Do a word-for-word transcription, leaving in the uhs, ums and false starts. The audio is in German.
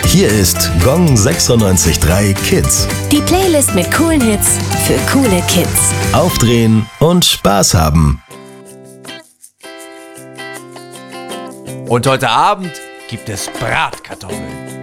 Hier ist Gong sechsundneunzig Komma drei Kids. Die Playlist mit coolen Hits für coole Kids. Aufdrehen und Spaß haben. Und heute Abend gibt es Bratkartoffeln.